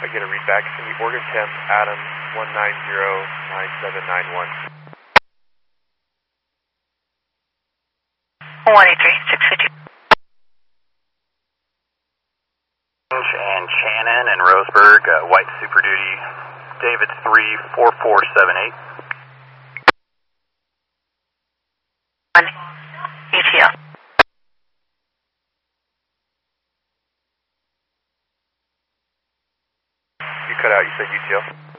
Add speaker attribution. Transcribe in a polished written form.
Speaker 1: get a read back. It's going to be Oregon Temp, Adam 1909791.
Speaker 2: 183, 650.
Speaker 3: And Shannon and Roseburg, White Super Duty, David 34478.
Speaker 2: 1 ETL.
Speaker 1: You cut out, you said UTL?